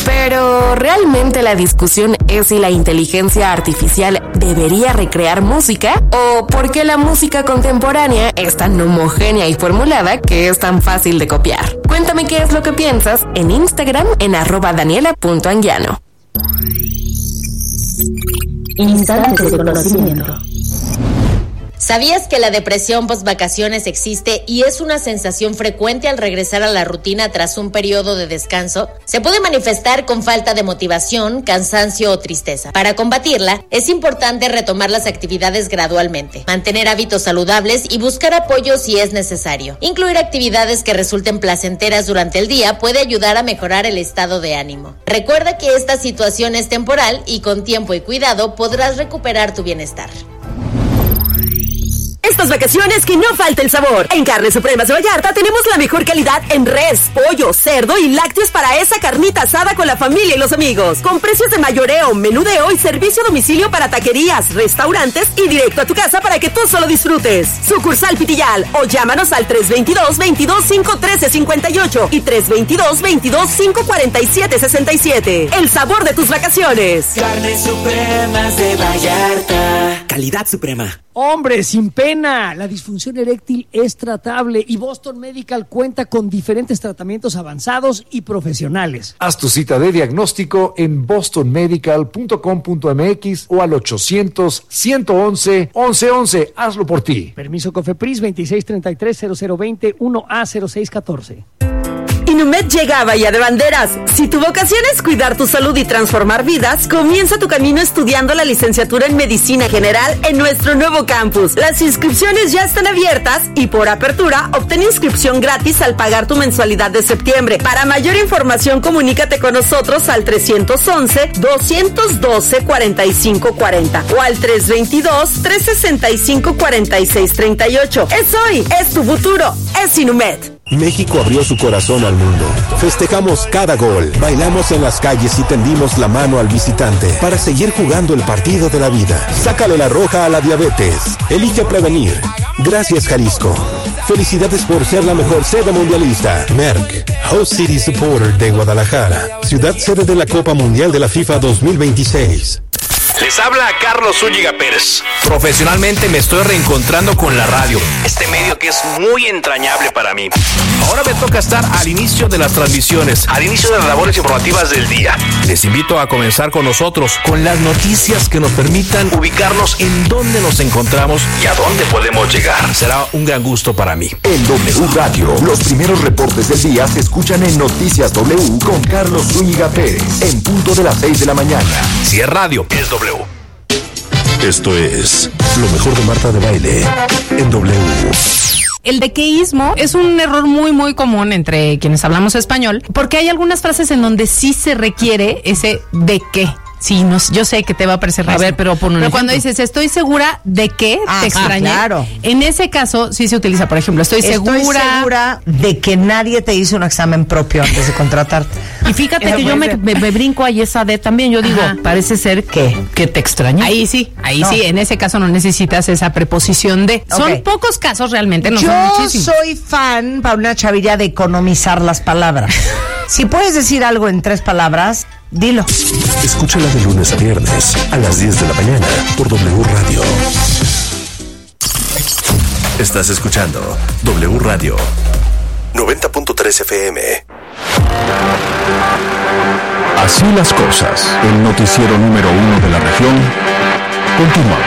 Pero ¿realmente la discusión es si la inteligencia artificial debería recrear música? ¿O por qué la música contemporánea es tan homogénea y formulada que es tan fácil de copiar? Cuéntame qué es lo que piensas en Instagram en @daniela.anguiano. Instantes de conocimiento. ¿Sabías que la depresión post-vacaciones existe y es una sensación frecuente al regresar a la rutina tras un periodo de descanso? Se puede manifestar con falta de motivación, cansancio o tristeza. Para combatirla, es importante retomar las actividades gradualmente, mantener hábitos saludables y buscar apoyo si es necesario. Incluir actividades que resulten placenteras durante el día puede ayudar a mejorar el estado de ánimo. Recuerda que esta situación es temporal y con tiempo y cuidado podrás recuperar tu bienestar. Estas vacaciones que no falte el sabor. En Carnes Supremas de Vallarta tenemos la mejor calidad en res, pollo, cerdo y lácteos para esa carnita asada con la familia y los amigos. Con precios de mayoreo, menudeo y servicio a domicilio para taquerías, restaurantes y directo a tu casa para que tú solo disfrutes. Sucursal Pitillal o llámanos al 322-22-513-58 y 322-22-547-67. El sabor de tus vacaciones. Carnes Supremas de Vallarta. Calidad suprema. Hombre, sin pena, la disfunción eréctil es tratable y Boston Medical cuenta con diferentes tratamientos avanzados y profesionales. Haz tu cita de diagnóstico en bostonmedical.com.mx o al 800-111-1111. Hazlo por ti. Permiso COFEPRIS 2633-0020 1A0614. Inumet llega a Bahía de Banderas. Si tu vocación es cuidar tu salud y transformar vidas, comienza tu camino estudiando la licenciatura en Medicina General en nuestro nuevo campus. Las inscripciones ya están abiertas y por apertura obtén inscripción gratis al pagar tu mensualidad de septiembre. Para mayor información, comunícate con nosotros al 311-212-4540 o al 322-365-4638. Es hoy, es tu futuro, es Inumet. México abrió su corazón al mundo. Festejamos cada gol, bailamos en las calles y tendimos la mano al visitante para seguir jugando el partido de la vida. Sácale la roja a la diabetes. Elige prevenir. Gracias, Jalisco. Felicidades por ser la mejor sede mundialista. Merck, Host City Supporter de Guadalajara, ciudad sede de la Copa Mundial de la FIFA 2026. Les habla Carlos Zúñiga Pérez. Profesionalmente me estoy reencontrando con la radio, este medio que es muy entrañable para mí. Ahora me toca estar al inicio de las transmisiones, al inicio de las labores informativas del día. Les invito a comenzar con nosotros, con las noticias que nos permitan ubicarnos en dónde nos encontramos y a dónde podemos llegar. Será un gran gusto para mí. En W Radio, los primeros reportes del día se escuchan en Noticias W con Carlos Zúñiga Pérez, en punto de las 6 de la mañana. Si es radio, es W. Esto es lo mejor de Marta de Baile en W. El dequeísmo es un error muy común entre quienes hablamos español, porque hay algunas frases en donde sí se requiere ese de qué. Sí, no, yo sé que te va a parecer raro. A ver, pero cuando dices estoy segura de que te extrañé, claro. En ese caso sí se utiliza, por ejemplo, estoy segura de que nadie te hizo un examen propio antes de contratarte. Y fíjate que yo me brinco ahí esa de también, yo digo, parece ser que te extrañé. Ahí sí, en ese caso no necesitas esa preposición de. Okay. Son pocos casos realmente, no son muchísimos. Yo soy fan, Paulina Chavirría, de economizar las palabras. Si puedes decir algo en 3 palabras, dilo. Escúchala de lunes a viernes a las 10 de la mañana por W Radio. Estás escuchando W Radio 90.3 FM. Así las cosas, el noticiero número 1 de la región. Continuamos.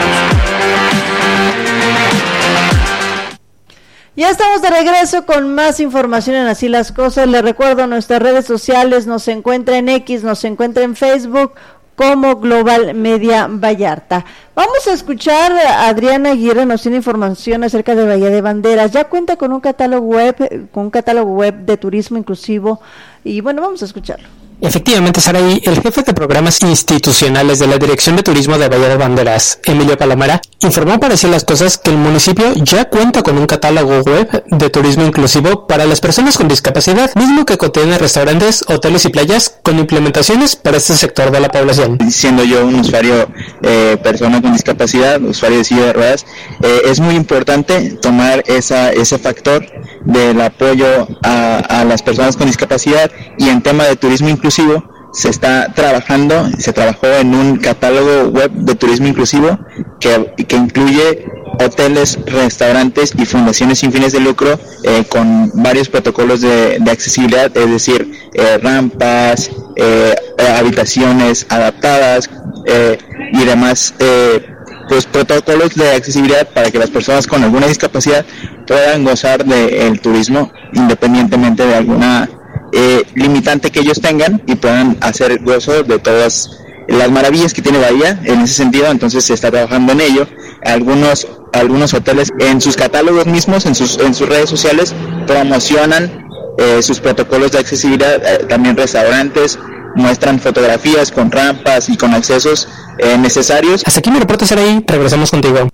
Ya estamos de regreso con más información en Así las Cosas. Les recuerdo nuestras redes sociales, nos encuentra en X, nos encuentra en Facebook como Global Media Vallarta. Vamos a escuchar a Adriana Aguirre, nos tiene información acerca de Bahía de Banderas. Ya cuenta con un catálogo web de turismo inclusivo y bueno, vamos a escucharlo. Efectivamente, Saraí, el jefe de programas institucionales de la Dirección de Turismo de Bahía de Banderas, Emilio Palomera, informó para Así las Cosas que el municipio ya cuenta con un catálogo web de turismo inclusivo para las personas con discapacidad, mismo que contiene restaurantes, hoteles y playas con implementaciones para este sector de la población. Siendo yo un usuario, persona con discapacidad, usuario de silla de ruedas, es muy importante tomar ese factor del apoyo a las personas con discapacidad y en tema de turismo inclusivo, se trabajó en un catálogo web de turismo inclusivo que incluye hoteles, restaurantes y fundaciones sin fines de lucro con varios protocolos de accesibilidad, es decir, rampas, habitaciones adaptadas y demás pues protocolos de accesibilidad para que las personas con alguna discapacidad puedan gozar del turismo independientemente de alguna limitante que ellos tengan y puedan hacer gozo de todas las maravillas que tiene Bahía en ese sentido. Entonces se está trabajando en ello. Algunos hoteles en sus catálogos mismos, en sus redes sociales, promocionan sus protocolos de accesibilidad. También restaurantes muestran fotografías con rampas y con accesos necesarios. Hasta aquí mi reporte, Saraí. Regresamos contigo.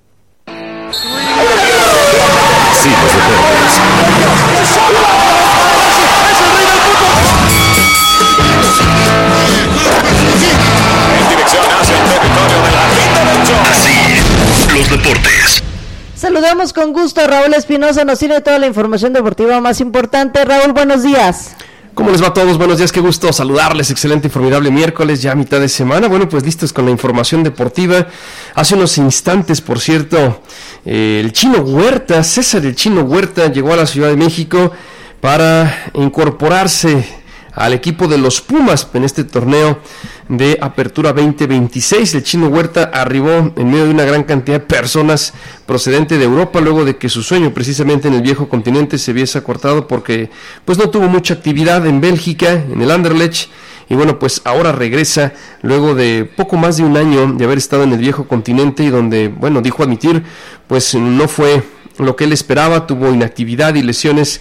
Sí, En dirección hacia el territorio de la Rita del Así, los deportes. Saludamos con gusto a Raúl Espinosa, nos tiene toda la información deportiva más importante. Raúl, buenos días. ¿Cómo les va a todos? Buenos días, qué gusto saludarles. Excelente y formidable miércoles, ya a mitad de semana. Bueno, pues listos con la información deportiva. Hace unos instantes, por cierto, el Chino Huerta, César el Chino Huerta, llegó a la Ciudad de México para incorporarse al equipo de los Pumas en este torneo de Apertura 2026. El Chino Huerta arribó en medio de una gran cantidad de personas procedente de Europa, luego de que su sueño precisamente en el viejo continente se viese acortado porque pues no tuvo mucha actividad en Bélgica, en el Anderlecht, y bueno, pues ahora regresa luego de poco más de un año de haber estado en el viejo continente y donde, bueno, dijo admitir, pues no fue lo que él esperaba, tuvo inactividad y lesiones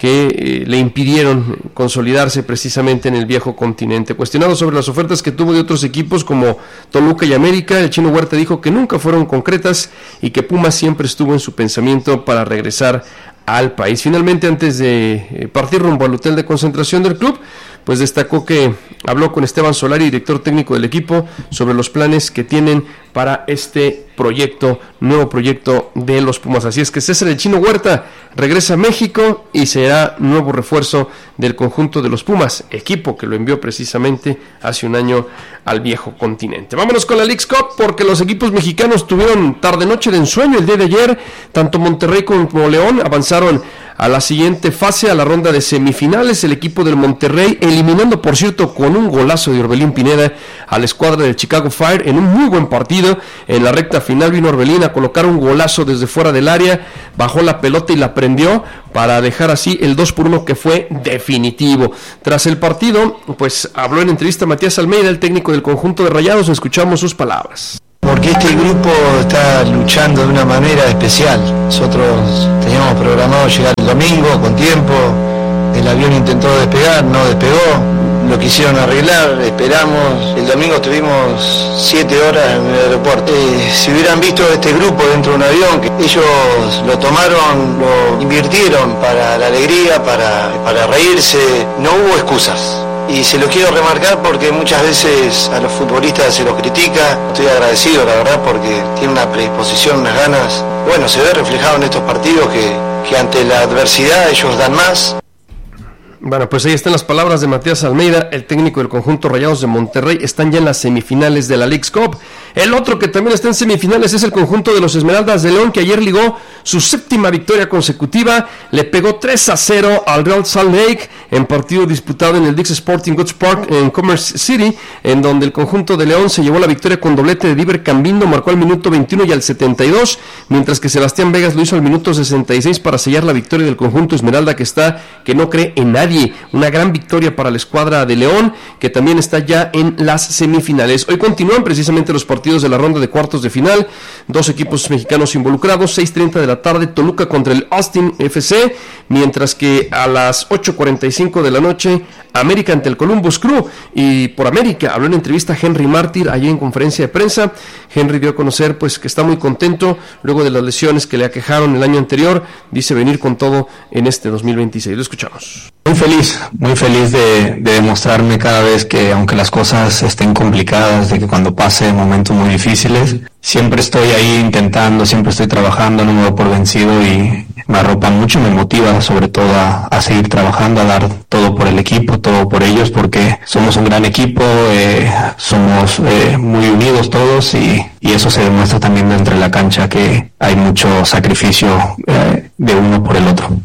que le impidieron consolidarse precisamente en el viejo continente. Cuestionado sobre las ofertas que tuvo de otros equipos como Toluca y América, el Chino Huerta dijo que nunca fueron concretas y que Pumas siempre estuvo en su pensamiento para regresar al país. Finalmente, antes de partir rumbo al hotel de concentración del club, pues destacó que habló con Esteban Solari, director técnico del equipo, sobre los planes que tienen para este nuevo proyecto de los Pumas. Así es que César el Chino Huerta regresa a México y será nuevo refuerzo del conjunto de los Pumas, equipo que lo envió precisamente hace un año al viejo continente. Vámonos con la Leagues Cup, porque los equipos mexicanos tuvieron tarde-noche de ensueño el día de ayer. Tanto Monterrey como León avanzaron a la siguiente fase, a la ronda de semifinales. El equipo del Monterrey, eliminando por cierto con un golazo de Orbelín Pineda a la escuadra del Chicago Fire en un muy buen partido. En la recta final vino Orbelín a colocar un golazo desde fuera del área, bajó la pelota y la prendió para dejar así el 2-1 que fue definitivo. Tras el partido, pues habló en entrevista Matías Almeida, el técnico del conjunto de Rayados. Escuchamos sus palabras. Porque este grupo está luchando de una manera especial. Nosotros teníamos programado llegar el domingo con tiempo, el avión intentó despegar, no despegó, lo quisieron arreglar, esperamos, el domingo estuvimos 7 horas en el aeropuerto. Si hubieran visto este grupo dentro de un avión, que ellos lo tomaron, lo invirtieron para la alegría, para reírse, no hubo excusas. Y se los quiero remarcar porque muchas veces a los futbolistas se los critica. Estoy agradecido, la verdad, porque tienen una predisposición, unas ganas. Bueno, se ve reflejado en estos partidos que ante la adversidad ellos dan más. Bueno, pues ahí están las palabras de Matías Almeida, el técnico del conjunto Rayados de Monterrey. Están ya en las semifinales de la Leagues Cup. El otro que también está en semifinales es el conjunto de los Esmeraldas de León, que ayer ligó su 7ª victoria consecutiva. Le pegó 3-0 al Real Salt Lake en partido disputado en el Dick's Sporting Goods Park en Commerce City, en donde el conjunto de León se llevó la victoria con doblete de Diver Cambindo, marcó al minuto 21 y al 72, mientras que Sebastián Vegas lo hizo al minuto 66 para sellar la victoria del conjunto Esmeralda, que no cree en nadie. Una gran victoria para la escuadra de León, que también está ya en las semifinales. Hoy continúan precisamente los partidos de la ronda de cuartos de final. 2 equipos mexicanos involucrados. 6:30 de la tarde, Toluca contra el Austin FC, mientras que a las 8:45 de la noche, América ante el Columbus Crew. Y por América habló en entrevista Henry Mártir allí en conferencia de prensa. Henry dio a conocer pues que está muy contento luego de las lesiones que le aquejaron el año anterior. Dice venir con todo en este 2026. Lo escuchamos. Muy feliz de demostrarme cada vez que, aunque las cosas estén complicadas, de que cuando pase momentos muy difíciles, siempre estoy ahí intentando, siempre estoy trabajando, no me doy por vencido y me arropa mucho, me motiva sobre todo a seguir trabajando, a dar todo por el equipo, todo por ellos, porque somos un gran equipo, somos muy unidos todos y eso se demuestra también dentro de la cancha, que hay mucho sacrificio de uno por el otro.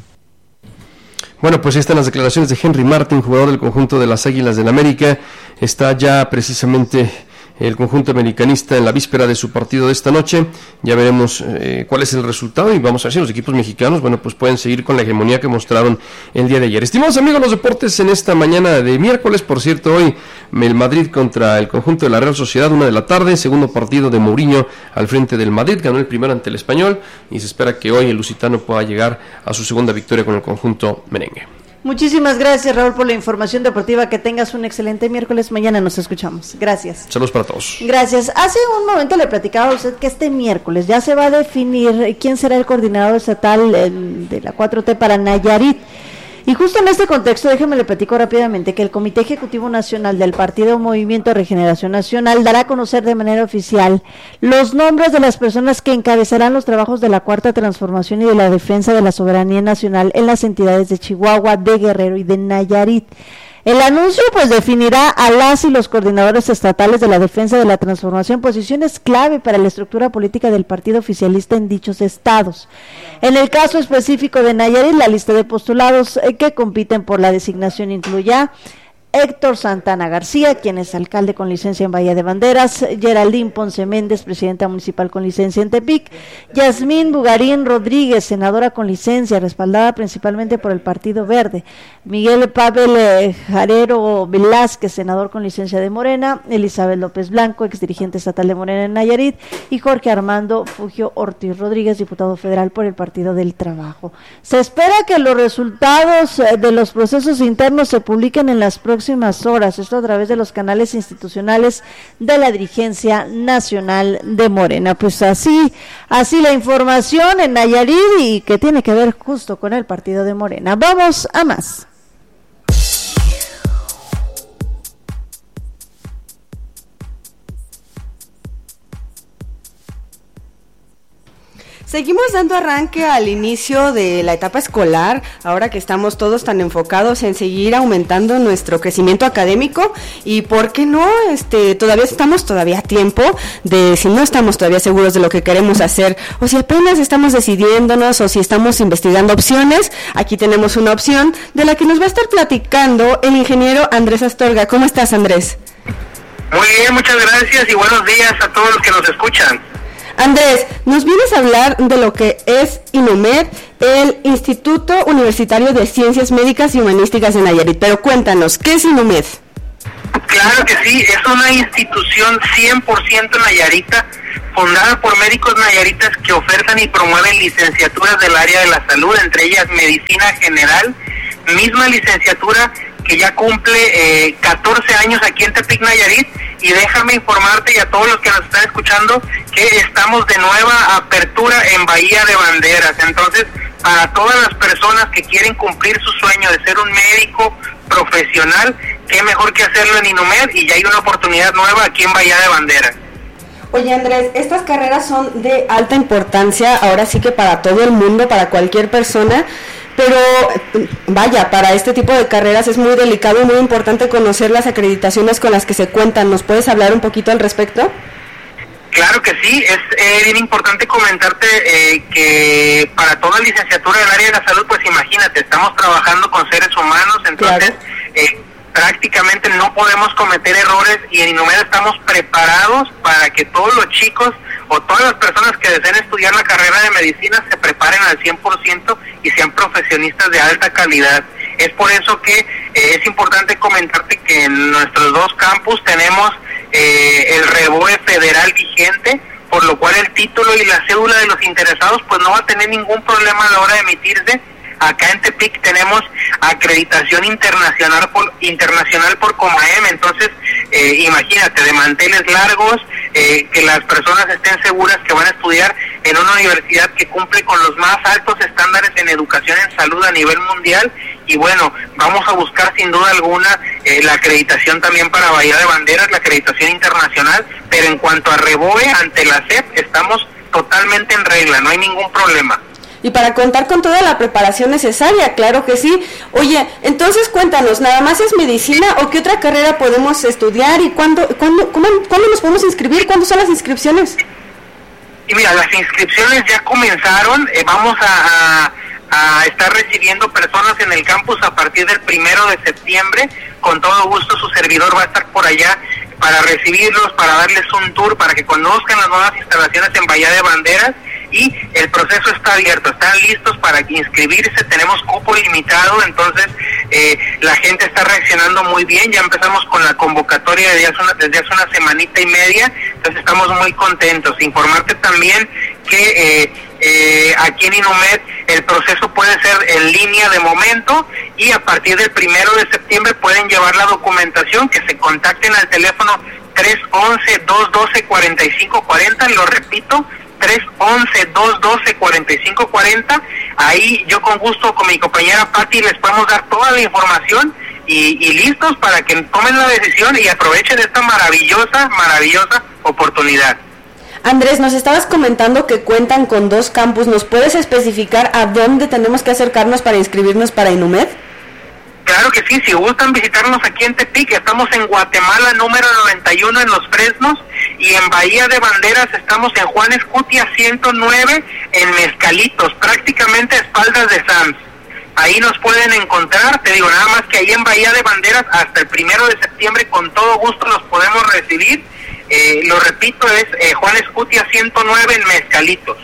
Bueno, pues ahí están las declaraciones de Henry Martin, jugador del conjunto de las Águilas del América. Está ya precisamente el conjunto americanista en la víspera de su partido de esta noche. Ya veremos cuál es el resultado y vamos a ver si los equipos mexicanos, bueno, pues pueden seguir con la hegemonía que mostraron el día de ayer. Estimados amigos, los deportes en esta mañana de miércoles. Por cierto, hoy el Madrid contra el conjunto de la Real Sociedad, 1:00 p.m, segundo partido de Mourinho al frente del Madrid, ganó el primero ante el Español y se espera que hoy el lusitano pueda llegar a su segunda victoria con el conjunto merengue. Muchísimas gracias, Raúl, por la información deportiva. Que tengas un excelente miércoles. Mañana nos escuchamos. Gracias. Saludos para todos. Gracias. Hace un momento le platicaba a usted que este miércoles ya se va a definir quién será el coordinador estatal de la 4T para Nayarit. Y justo en este contexto, déjeme le platico rápidamente que el Comité Ejecutivo Nacional del Partido Movimiento Regeneración Nacional dará a conocer de manera oficial los nombres de las personas que encabezarán los trabajos de la Cuarta Transformación y de la defensa de la soberanía nacional en las entidades de Chihuahua, de Guerrero y de Nayarit. El anuncio pues definirá a las y los coordinadores estatales de la defensa de la transformación, posiciones clave para la estructura política del partido oficialista en dichos estados. En el caso específico de Nayarit, la lista de postulados que compiten por la designación incluye a Héctor Santana García, quien es alcalde con licencia en Bahía de Banderas; Geraldine Ponce Méndez, presidenta municipal con licencia en Tepic; Yasmín Bugarín Rodríguez, senadora con licencia, respaldada principalmente por el Partido Verde; Miguel Pavel Jarero Velázquez, senador con licencia de Morena; Elizabeth López Blanco, exdirigente estatal de Morena en Nayarit; y Jorge Armando Fugio Ortiz Rodríguez, diputado federal por el Partido del Trabajo. Se espera que los resultados de los procesos internos se publiquen en las próximas horas, esto a través de los canales institucionales de la dirigencia nacional de Morena. Pues así la información en Nayarit, y que tiene que ver justo con el partido de Morena. Vamos a más. Seguimos dando arranque al inicio de la etapa escolar, ahora que estamos todos tan enfocados en seguir aumentando nuestro crecimiento académico. Y por qué no, todavía a tiempo de, si no estamos todavía seguros de lo que queremos hacer, o si apenas estamos decidiéndonos, o si estamos investigando opciones, aquí tenemos una opción de la que nos va a estar platicando el ingeniero Andrés Astorga. ¿Cómo estás, Andrés? Muy bien, muchas gracias y buenos días a todos los que nos escuchan. Andrés, nos vienes a hablar de lo que es INUMED, el Instituto Universitario de Ciencias Médicas y Humanísticas de Nayarit. Pero cuéntanos, ¿qué es INUMED? Claro que sí, es una institución 100% nayarita, fundada por médicos nayaritas que ofertan y promueven licenciaturas del área de la salud, entre ellas medicina general, misma licenciatura que ya cumple 14 años aquí en Tepic, Nayarit. Y déjame informarte y a todos los que nos están escuchando que estamos de nueva apertura en Bahía de Banderas. Entonces, para todas las personas que quieren cumplir su sueño de ser un médico profesional, qué mejor que hacerlo en INUMED, y ya hay una oportunidad nueva aquí en Bahía de Banderas. Oye, Andrés, estas carreras son de alta importancia, ahora sí que para todo el mundo, para cualquier persona. Pero vaya, para este tipo de carreras es muy delicado y muy importante conocer las acreditaciones con las que se cuentan. ¿Nos puedes hablar un poquito al respecto? Claro que sí, es bien importante comentarte que para toda licenciatura del área de la salud, pues imagínate, estamos trabajando con seres humanos, entonces prácticamente no podemos cometer errores, y en INUMED estamos preparados para que todos los chicos o todas las personas que deseen estudiar la carrera de medicina se preparen al 100% y sean profesionistas de alta calidad. Es por eso que es importante comentarte que en nuestros dos campus tenemos el REBOE federal vigente, por lo cual el título y la cédula de los interesados pues no va a tener ningún problema a la hora de emitirse. Acá en Tepic tenemos acreditación internacional por COMAEM, entonces imagínate, de manteles largos, que las personas estén seguras que van a estudiar en una universidad que cumple con los más altos estándares en educación en salud a nivel mundial. Y bueno, vamos a buscar sin duda alguna la acreditación también para Bahía de Banderas, la acreditación internacional, pero en cuanto a REBOE ante la SEP estamos totalmente en regla, no hay ningún problema. Y para contar con toda la preparación necesaria, claro que sí. Oye, entonces cuéntanos, ¿nada más es medicina o qué otra carrera podemos estudiar y cuándo nos podemos inscribir? ¿Cuándo son las inscripciones? Y mira, las inscripciones ya comenzaron, vamos a estar recibiendo personas en el campus a partir del 1 de septiembre. Con todo gusto su servidor va a estar por allá para recibirlos, para darles un tour, para que conozcan las nuevas instalaciones en Bahía de Banderas, y el proceso está abierto, están listos para inscribirse, tenemos cupo limitado, entonces la gente está reaccionando muy bien, ya empezamos con la convocatoria desde hace una semanita y media, entonces estamos muy contentos. Informarte también que aquí en Inumed el proceso puede ser en línea de momento, y a partir del 1 de septiembre pueden llevar la documentación, que se contacten al teléfono 311-212-4540, lo repito, 311-212-4540, ahí yo con gusto con mi compañera Patti les podemos dar toda la información y listos para que tomen la decisión y aprovechen esta maravillosa oportunidad. Andrés, nos estabas comentando que cuentan con 2 campus. ¿Nos puedes especificar a dónde tenemos que acercarnos para inscribirnos para Inumed? Claro que sí, si gustan visitarnos aquí en Tepic, estamos en Guatemala número 91 en Los Fresnos, y en Bahía de Banderas estamos en Juan Escutia 109 en Mezcalitos, prácticamente a espaldas de Sams. Ahí nos pueden encontrar, te digo, nada más que ahí en Bahía de Banderas hasta el 1 de septiembre con todo gusto los podemos recibir. Lo repito, es Juan Escutia 109 en Mezcalitos.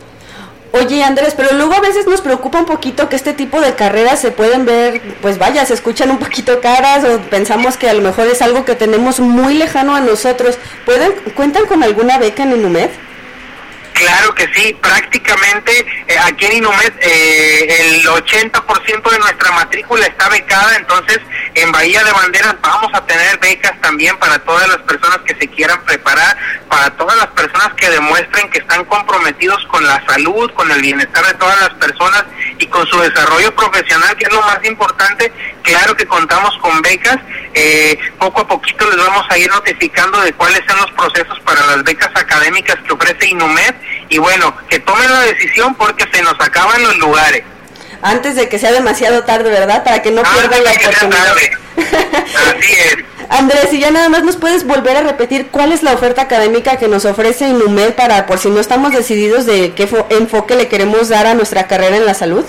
Oye, Andrés, pero luego a veces nos preocupa un poquito que este tipo de carreras se pueden ver, pues vaya, se escuchan un poquito caras, o pensamos que a lo mejor es algo que tenemos muy lejano a nosotros. ¿Cuentan con alguna beca en Inumed? Claro que sí, prácticamente aquí en Inumed el 80% de nuestra matrícula está becada, entonces en Bahía de Banderas vamos a tener becas también para todas las personas que se quieran preparar, para todas las personas que demuestren que están comprometidos con la salud, con el bienestar de todas las personas y con su desarrollo profesional, que es lo más importante. Claro que contamos con becas, poco a poquito les vamos a ir notificando de cuáles son los procesos para las becas académicas que ofrece Inumed, y bueno, que tomen la decisión porque se nos acaban los lugares. Antes de que sea demasiado tarde, ¿verdad? Para que no pierdan la oportunidad. Así es. Andrés, y ya nada más nos puedes volver a repetir cuál es la oferta académica que nos ofrece Inumed para, por si no estamos decididos de qué enfoque le queremos dar a nuestra carrera en la salud.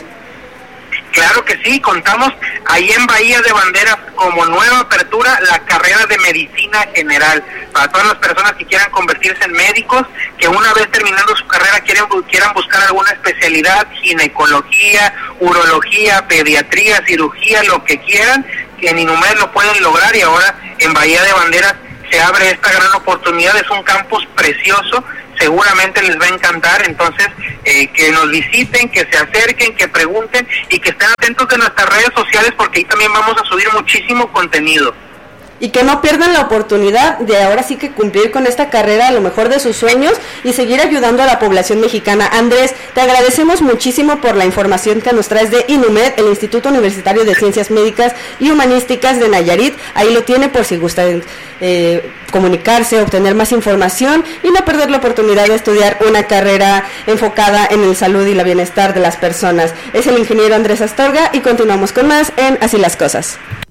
Claro que sí, contamos ahí en Bahía de Banderas como nueva apertura la carrera de medicina general, para todas las personas que quieran convertirse en médicos, que una vez terminando su carrera quieran buscar alguna especialidad, ginecología, urología, pediatría, cirugía, lo que quieran, que en Inumed lo pueden lograr, y ahora en Bahía de Banderas se abre esta gran oportunidad. Es un campus precioso, seguramente les va a encantar, entonces que nos visiten, que se acerquen, que pregunten y que estén atentos de nuestras redes sociales, porque ahí también vamos a subir muchísimo contenido. Y que no pierdan la oportunidad de ahora sí que cumplir con esta carrera, a lo mejor de sus sueños, y seguir ayudando a la población mexicana. Andrés, te agradecemos muchísimo por la información que nos traes de Inumed, el Instituto Universitario de Ciencias Médicas y Humanísticas de Nayarit. Ahí lo tiene por si gustan comunicarse, obtener más información y no perder la oportunidad de estudiar una carrera enfocada en el salud y el bienestar de las personas. Es el ingeniero Andrés Astorga, y continuamos con más en Así las Cosas.